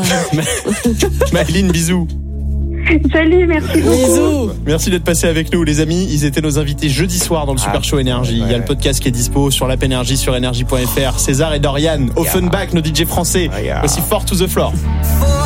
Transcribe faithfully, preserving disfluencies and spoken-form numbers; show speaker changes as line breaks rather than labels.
Maëlyn, bisous.
Salut, merci beaucoup.
Bisous.
Merci d'être passé avec nous, les amis. Ils étaient nos invités jeudi soir dans le Super
Ah,
Show Énergie.
ouais.
Il y a le podcast qui est dispo sur l'app Énergie, sur énergie point f r. César et Dorian, Offenbach, nos D J français.
Yeah.
Voici Four to the Floor.